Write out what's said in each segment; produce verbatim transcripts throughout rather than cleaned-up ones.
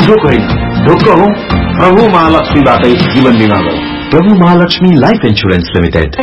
ढुक होइन ढुक्क हौ प्रभु महालक्ष्मीबाटै जीवन बिमा गरौँ। प्रभु महालक्ष्मी लाइफ इन्स्योरेन्स लिमिटेड।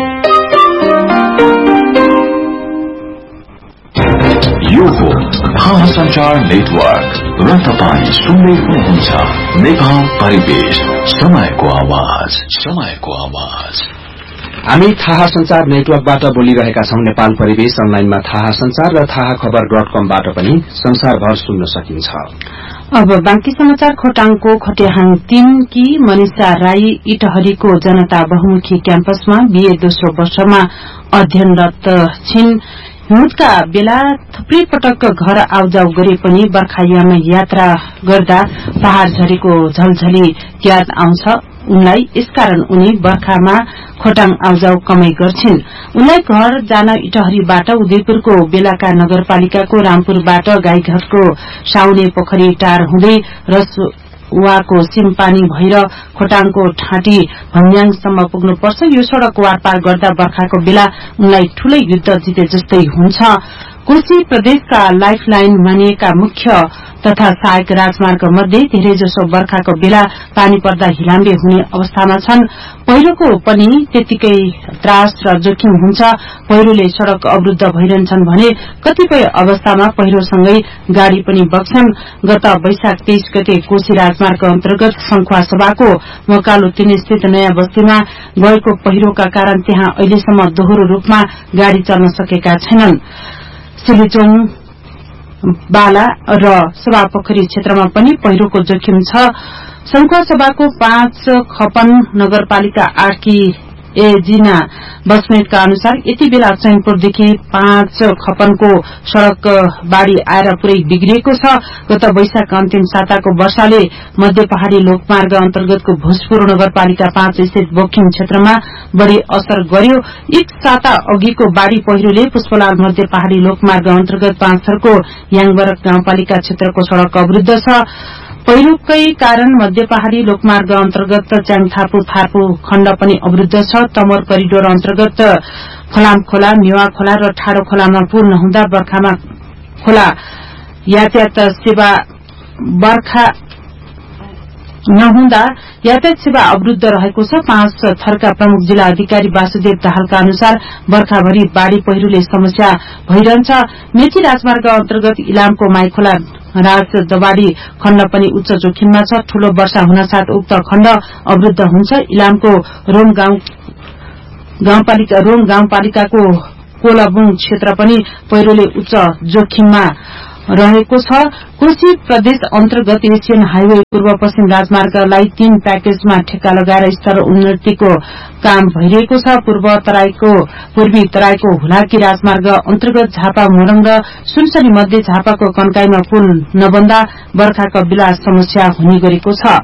यो हो थाहा संचार नेटवर्क र तपाईं सुन्दै हुनुहुन्छ नेपाल परिवेश, समयको आवाज, समयको आवाज। हामी थाहा संचार नेटवर्कबाट बोलिरहेका छौं। नेपाल परिवेश अनलाइनमा थाहा संचार र थाहा खबर डट कमबाट पनि संसारभर सुन्न सकिन्छ। अब बाँकी समाचार। खोटाङको खटियाहाङ तीन की मनिषा राई इटहरीको जनता बहुमुखी क्याम्पसमा बीए दोस्रो वर्षमा अध्ययनरत छिन्। हिउँदका बेला थुप्रै पटक घर आउजाउ गरे पनि बर्खायाममा यात्रा गर्दा पहाड़ झरेको झलझली याद आउँछ उनलाई। यसकारण उनी बर्खामा खोटाङ आउजाउ कमै गर्छिन्। उनलाई घर जान इटहरीबाट उदयपुरको बेलाका नगरपालिकाको रामपुरबाट गाईघाटको साउने पोखरी टार हुँदै रसुवाको सिमपानी भएर खोटाङको ठाँटी भन्याङसम्म पुग्नुपर्छ। यो सड़क वारपार गर्दा बर्खाको बेला उनलाई ठूलै युद्ध जिते जस्तै हुन्छ। कोशी प्रदेशका लाइफलाइन मानिएका मुख्य तथा सहायक राजमार्ग मध्ये धेरैजसो बर्खाको बेला पानी पर्दा हिलाम्बे हुने अवस्थामा छन्। पहिरोको पनि त्यतिकै त्रास र जोखिम हुन्छ। पहिरोले सड़क अवरूद्ध भइरहन्छन् भने कतिपय अवस्थामा पहिरोसँगै गाड़ी पनि बग्छन्। गत वैशाख तेइस गते कोशी राजमार्ग अन्तर्गत संखुवासभाको मकालो तीन स्थित नयाँ बस्तीमा गएको पहिरोका कारण त्यहाँ अहिलेसम्म दोहोरो रूपमा गाड़ी चल्न सकेका छैनन्। सिलिचोङ बाला र सभापोखरी क्षेत्रमा पनि पहिरोको जोखिम छ। संखुवासभाको पाँच खपन नगरपालिका आठ की एजिना बस्नेटका अनुसार यति बेला चैनपुरदेखि पाँच खपनको सड़क बाढ़ी आएर पुरै बिग्रिएको छ। गत वैशाख अन्तिम साताको वर्षाले मध्य पहाड़ी लोकमार्ग अन्तर्गतको भोजपुर नगरपालिका पाँच स्थित बोक्खिम क्षेत्रमा बढ़ी असर गर्यो। एक साता अघिको बाढ़ी पहिरोले पुष्पलाल मध्य पहाड़ी लोकमार्ग अन्तर्गत पाँचथरको याङबरक गाउँपालिका क्षेत्रको सड़क अवरूद्ध छ। पहिरोकै कारण मध्य पहाड़ी लोकमार्ग अन्तर्गत च्याङथापु थापु खण्ड पनि अवरूद्ध छ। तमोर करिडोर अन्तर्गत फलाम खोला, मेवा खोला र ठाडो खोलामा पुल नहुँदा बर्खामा खोला यातायात सेवा बर्खा नहुँदा यातायात सेवा अवरूद्ध रहेको छ। पाँच थरका प्रमुख जिल्ला अधिकारी वासुदेव दाहालका अनुसार बर्खाभरि बाढ़ी पहिरोले समस्या भइरहन्छ। मेची राजमार्ग अन्तर्गत इलामको माइखोला राजदवाडी खण्ड पनि उच्च जोखिममा छ। ठूलो वर्षा हुनसाथ उक्त खण्ड अवरूद्ध हुन्छ। इलामको रोम गाउँ गाउँपालिका रोम गाउँपालिकाको कोलाबुङ क्षेत्र पनि पहिरोले उच्च जोखिममा रहेको छ। कोशी प्रदेश अन्तर्गत एशियन हाइवे पूर्व पश्चिम राजमार्गलाई तीन प्याकेजमा ठेक्का लगाएर स्तर उन्नतिको काम भइरहेको छ। पूर्व तराईको पूर्वी तराईको हुलाकी राजमार्ग अन्तर्गत झापा मोरङ र सुनसरी मध्ये झापाको कन्काईमा पुल नबन्दा बर्खाका बेला समस्या हुने गरेको छ।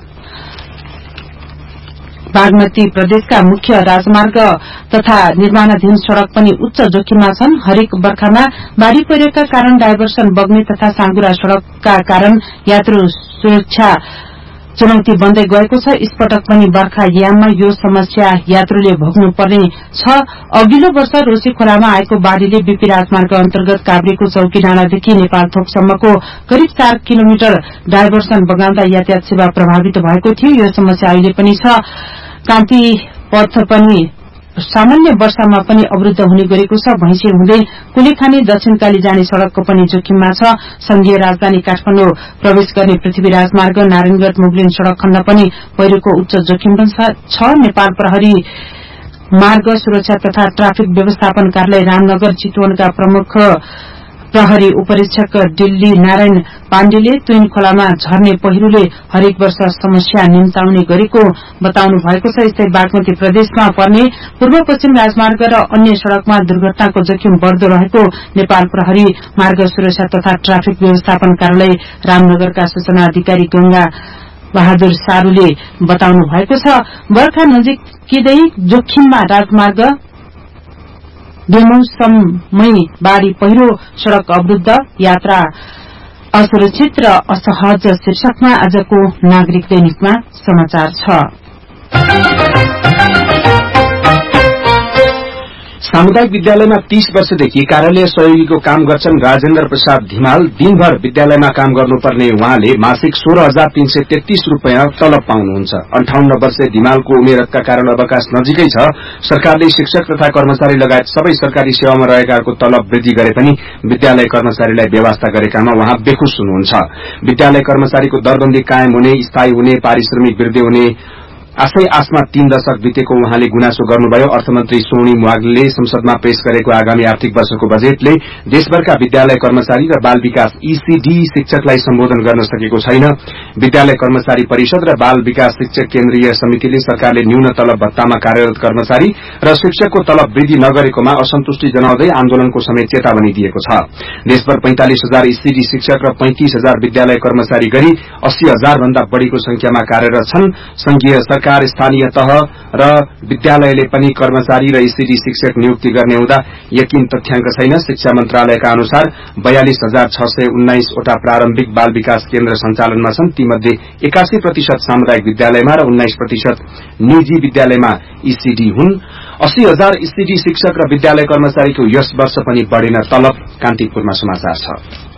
बागमती प्रदेशका मुख्य राजमार्ग तथा निर्माणाधीन सड़क पनि उच्च जोखिममा छन्। हरेक बर्खामा बाढ़ी पहिरोका कारण डाइभर्सन बग्ने तथा साँगुरा सड़कका कारण यात्रु सुरक्षा चुनौती बन्दै गएको छ। यसपटक पनि बर्खा याममा यो समस्या यात्रुले भोग्नु पर्ने छ। अघिल्लो वर्ष रोशी खोलामा आएको बाढ़ीले बीपी राजमार्ग अन्तर्गत काभ्रेको चौकी डाँडादेखि नेपाल थोकसम्मको करिब चार किलोमिटर डाइभर्सन बगाउँदा यातायात सेवा प्रभावित भएको थियो। यो समस्या अहिले पनि छ। कान्ति पथ पनि सामान्य वर्षामा पनि अवरूद्ध हुने गरेको छ। भैंसी हुँदै कुलेखानी दक्षिणकाली जाने सड़कको पनि जोखिममा छ। संघीय राजधानी काठमाडौँ प्रवेश गर्ने पृथ्वी राजमार्ग नारायणगढ़ मुगलिन सड़क खण्ड पनि पहिरोको उच्च जोखिम छ। नेपाल प्रहरी मार्ग सुरक्षा तथा ट्राफिक व्यवस्थापन कार्यालय रामनगर चितवनका प्रमुख प्रहरी उपरीक्षक दिल्ली नारायण पाण्डेले तुइन खोलामा झर्ने पहिरोले हरेक वर्ष समस्या निम्ताउने गरेको बताउनु भएको छ। यस्तै बागमती प्रदेशमा पर्ने पूर्व पश्चिम राजमार्ग र अन्य सड़कमा दुर्घटनाको जोखिम बढ़दो रहेको नेपाल प्रहरी मार्ग सुरक्षा तथा ट्राफिक व्यवस्थापन कार्यालय रामनगरका सूचना अधिकारी गंगा बहादुर सारूले बताउनु भएको छ। बर्खा नजिकै जोखिममा राजमार्ग बेमौसममै बाढ़ी पहिरो, सड़क अवरूद्ध, यात्रा असुरक्षित र असहज शीर्षकमा आजको नागरिक दैनिकमा समाचार छ। सामुदायिक विद्यालयमा तीस वर्षदेखि कार्यालय सहयोगीको काम गर्छन् राजेन्द्र प्रसाद धिमाल। दिनभर विद्यालयमा काम गर्नुपर्ने उहाँले मासिक सोह्र हजार तीन सय तेत्तीस रूपियाँ तलब पाउनुहुन्छ। अन्ठाउन्न वर्षीय धिमालको उमेरका कारण अवकाश नजिकै छ। सरकारले शिक्षक तथा कर्मचारी लगायत सबै सरकारी सेवामा रहेकाको तलब वृद्धि गरे पनि विद्यालय कर्मचारीलाई व्यवस्था गरेकामा उहाँ बेखुश हुनुहुन्छ। विद्यालय कर्मचारीको दरबन्दी कायम हुने, स्थायी हुने, पारिश्रमिक वृद्धि हुने आशै आसमा तीन दशक बितेको उहाँले गुनासो गर्नुभयो। अर्थमन्त्री सोनी मुवागले संसदमा पेश गरेको आगामी आर्थिक वर्षको बजेटले देशभरका विद्यालय कर्मचारी र बाल विकास ईसीडी शिक्षकलाई सम्बोधन गर्न सकेको छैन। विद्यालय कर्मचारी परिषद र बाल विकास शिक्षक केन्द्रीय समितिले सरकारले न्यून तलब भत्तामा कार्यरत कर्मचारी र शिक्षकको तलब वृद्धि नगरेकोमा असन्तुष्टि जनाउँदै आन्दोलनको समेत चेतावनी दिएको छ। देशभर पैंतालिस हजार ईसीडी शिक्षक र पैंतीस हजार विद्यालय कर्मचारी गरी अस्सी हजार भन्दा बढ़ीको संख्यामा कार्यरत छन्। संघीय सरकार, स्थानीय तह र विद्यालयले पनि कर्मचारी र ईसीडी शिक्षक नियुक्ति गर्ने हुँदा यकिन तथ्याङ्क छैन। शिक्षा मन्त्रालयका अनुसार बयालिस हजार छ सय उन्नाइस वटा प्रारम्भिक बाल विकास केन्द्र सञ्चालनमा छन्। तीमध्ये एकासी प्रतिशत सामुदायिक विद्यालयमा र उन्नाइस प्रतिशत निजी विद्यालयमा ईसीडी हुन्। अस्सी हजार ईसीडी शिक्षक र विद्यालय कर्मचारीको यस वर्ष पनि बढ़ेन तलब। कान्तिपुरमा समाचार छ।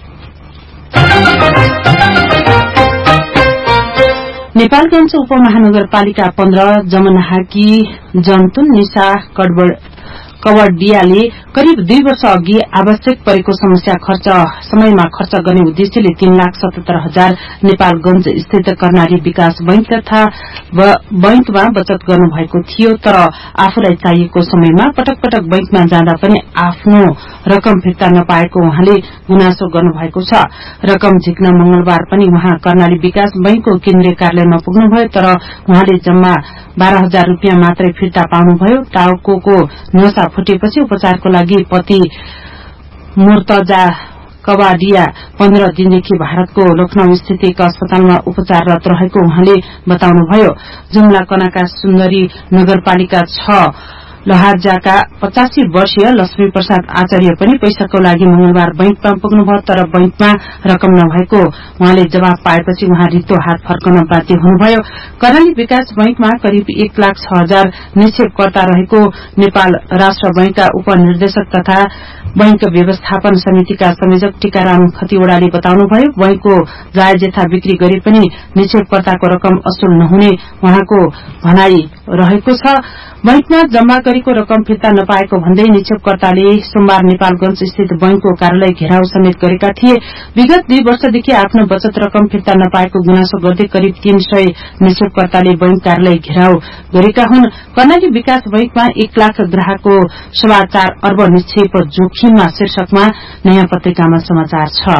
नेपालगंज उपमहानगरपालिका पन्ध्र जमनहाकी जन्तुन निशा कवडियाले करिब दुई वर्ष अघि आवश्यक परेको समस्या खर्च समयमा खर्च गर्ने उद्देश्यले तीन लाख सतहत्तर हजार नेपालगंज स्थित कर्णाली विकास बैंक तथा बैंकमा बचत गर्नुभएको थियो। तर आफूलाई चाहिएको समयमा पटक पटक बैंकमा जाँदा पनि आफ्नो रकम फिर्ता नपाएको उहाँले गुनासो गर्नुभएको छ। रकम झिक्न मंगलबार पनि उहाँ कर्णाली विकास बैंकको केन्द्रीय कार्यालयमा पुग्नुभयो, तर उहाँले जम्मा बाह्र हजार रूपियाँ मात्रै फिर्ता पाउनुभयो। टाउको नसा फुटेपछि उपचारको लागि पति मुर्तजा कवाडिया पन्ध्र दिनदेखि भारतको लखनऊ स्थित एक अस्पतालमा उपचाररत रहेको उहाँले बताउनुभयो। जुम्ला कनाका सुन्दरी नगरपालिका छ लहाजाका पचासी वर्षीय लक्ष्मी प्रसाद आचार्य पनि पैसाको लागि मंगलबार बैंकमा पुग्नुभयो, तर बैंकमा रकम नभएको उहाँले जवाब पाएपछि उहाँ रित्तो हात फर्कन बाध्य हुनुभयो। कर्णाली विकास बैंकमा करिब एक लाख छ हजार निक्षेपकर्ता रहेको नेपाल राष्ट्र बैंकका उपनिर्देशक तथा बैंक व्यवस्थापन समितिका संयोजक टीकाराम खतिवड़ाले बताउनुभयो। बैंकको जायज यथा बिक्री गरे पनि निक्षेपकर्ताको रकम असुल नहुने उहाँको भनाई रहेको छ। बैंकमा जम्मा गरेको रकम फिर्ता नपाएको भन्दै निक्षेपकर्ताले सोमबार नेपालगंज स्थित बैंकको कार्यालय घेराउ समेत गरेका थिए। विगत दुई वर्षदेखि आफ्नो बचत रकम फिर्ता नपाएको गुनासो गर्दै करिब तीन सय निक्षेपकर्ताले बैंक कार्यालय घेराउ गरेका हुन्। कर्णाली विकास बैंकमा एक लाख ग्राहकको सवा चार अर्ब निक्षेप जोखिममा शीर्षकमा नयाँ पत्रिकामा समाचार छ।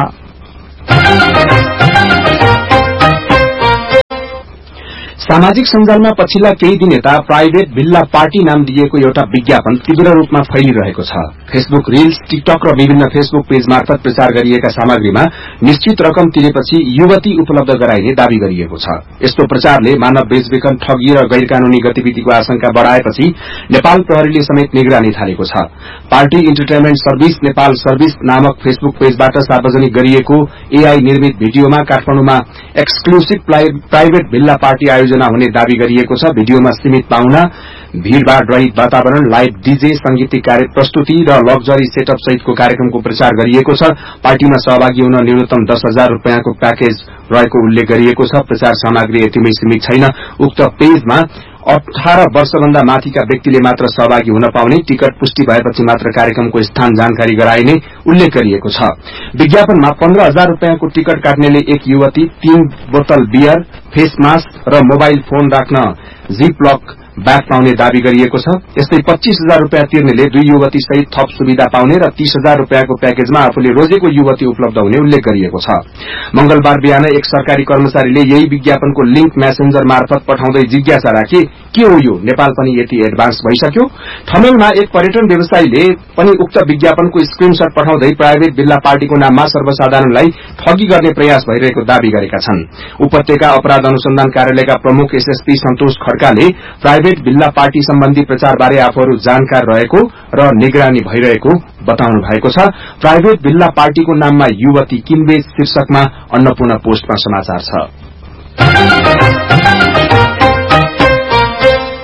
सामाजिक सञ्जालमा पछिल्ला केही दिन यता प्राइभेट भिल्ला पार्टी नाम दिएको एउटा विज्ञापन तीव्र रूपमा फैलिरहेको छ। फेसबुक रील्स, टिकटक र विभिन्न फेसबुक पेज मार्फत प्रचार गरिएका सामग्रीमा निश्चित रकम तिरेपछि युवती उपलब्ध गराइने दावी गरिएको छ। यस्तो प्रचारले मानव बेचबिखन, ठगी र गैर कानूनी गतिविधिको आशंका बढ़ाएपछि नेपाल प्रहरीले समेत निगरानी थालेको छ। Party entertainment service Nepal service नामक फेसबुक पेजबाट सार्वजनिक गरिएको एआई निर्मित भिडियोमा काठमाडौँमा एक्सक्लुसिभ प्राइभेट भिल्ला पार्टी आयोजना हुने दावी गरिएको छ। भिडियोमा सीमित पाहुना, भीड़भाड़ रहित वातावरण, लाइभ डीजे, संगीतिक कार्य प्रस्तुति र लग्जरी सेटअप सहितको कार्यक्रमको प्रचार गरिएको छ। पार्टीमा सहभागी हुन न्यूनतम दस हजार रूपियाँको प्याकेज रहेको उल्लेख गरिएको छ। प्रचार सामग्री यतिमै सीमित छैन। उक्त पेजमा अठार वर्षभन्दा माथिका व्यक्तिले मात्र सहभागी हुन पाउने, टिकट पुष्टि भएपछि मात्र कार्यक्रमको स्थान जानकारी गराइने उल्लेख गरिएको छ। विज्ञापनमा पन्ध्र हजार रूपियाँको टिकट काट्नेले एक युवती, तीन बोतल बियर, फेस मास्क र मोबाइल फोन राख्न जिप लक ब्याग पाउने दावी गरिएको छ। यस्तै पच्चीस हजार रूपियाँ तिर्नेले दुई युवती सहित थप सुविधा पाउने र तीस हजार रूपियाँको प्याकेजमा आफूले रोजेको युवती उपलब्ध हुने उल्लेख गरिएको छ। मंगलबार बिहान एक सरकारी कर्मचारीले यही विज्ञापनको लिंक मैसेन्जर मार्फत पठाउँदै जिज्ञासा राखे, के हो यो, नेपाल पनि यति एडभान्स भइसक्यो? ठमेलमा एक पर्यटन व्यवसायीले पनि उक्त विज्ञापनको स्क्रिनशट पठाउँदै प्राइभेट भिल्ला पार्टीको नाममा सर्वसाधारणलाई ठगी गर्ने प्रयास भइरहेको दावी गरेका छन्। उपत्यका अपराध अनुसन्धान कार्यालयका प्रमुख एसएसपी सन्तोष खड्काले प्राइभेट भिल्ला पार्टी सम्बन्धी प्रचारबारे आफूहरू जानकार रहेको र निगरानी भइरहेको बताउनु भएको छ। प्राइभेट भिल्ला पार्टीको नाममा युवती किनबेच शीर्षकमा अन्नपूर्ण पोस्टमा समाचार छ।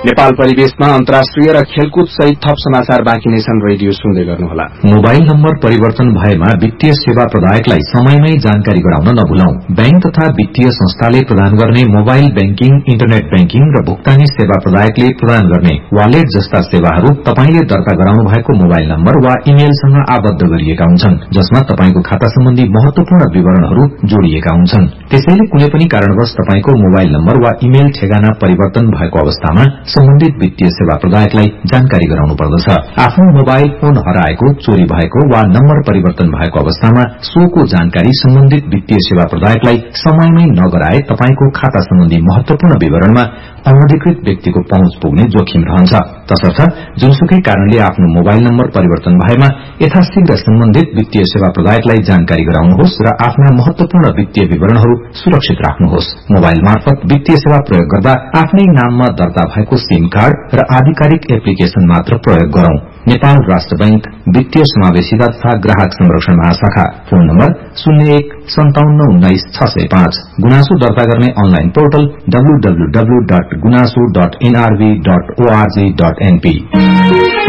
नेपाल परिवेशमा अन्तर्राष्ट्रिय र खेलकुद सहित थप समाचार बाँकी नै छन्। रेडियो सुन्दै गर्नुहोला। मोबाइल नम्बर परिवर्तन भएमा वित्तीय सेवा प्रदायकलाई समयमै जानकारी गराउन नभुलौं। बैंक तथा वित्तीय संस्थाले प्रदान गर्ने मोबाइल बैंकिङ, इन्टरनेट बैंकिङ र भुक्तानी सेवा प्रदायकले प्रदान गर्ने वालेट जस्ता सेवाहरू तपाईले दर्ता गराउनु भएको मोबाइल नम्बर वा इमेलसँग आबद्ध गरिएका हुन्छन्, जसमा तपाईको खाता सम्बन्धी महत्वपूर्ण विवरणहरू जोडिएका हुन्छन्। त्यसैले कुनै पनि कारणवश तपाईको मोबाइल नम्बर वा इमेल ठेगाना परिवर्तन भएको अवस्थामा सम्बन्धित वित्तीय सेवा प्रदायकलाई जानकारी गराउनु पर्दछ। आफ्नो मोबाइल फोन हराएको, चोरी भएको वा नम्बर परिवर्तन भएको अवस्थामा सोको जानकारी सम्बन्धित वित्तीय सेवा प्रदायकलाई समयमै नगराए तपाईको खाता सम्बन्धी महत्वपूर्ण विवरणमा अनधिकृत व्यक्तिको पहुँच पुग्ने जोखिम रहन्छ। तसर्थ जुनसुकै कारणले आफ्नो मोबाइल नम्बर परिवर्तन भएमा यथाशीघ्र सम्बन्धित वित्तीय सेवा प्रदायकलाई जानकारी गराउनुहोस् र आफ्ना महत्वपूर्ण वित्तीय विवरणहरू सुरक्षित राख्नुहोस्। मोबाइल मार्फत वित्तीय सेवा प्रयोग गर्दा आफ्नै नाममा दर्ता भएको सिम कार्ड र आधिकारिक एप्लिकेशन मात्र प्रयोग गरौं। नेपाल राष्ट्र बैंक वित्तीय समावेशिता तथा ग्राहक संरक्षण महाशाखा। फोन नम्बर शून्य एक सन्ताउन्न उन्नाइस छ सय पाँच। गुनासो दर्ता गर्ने online portal W W W dot गुनासो dot NRB dot ORG dot NP.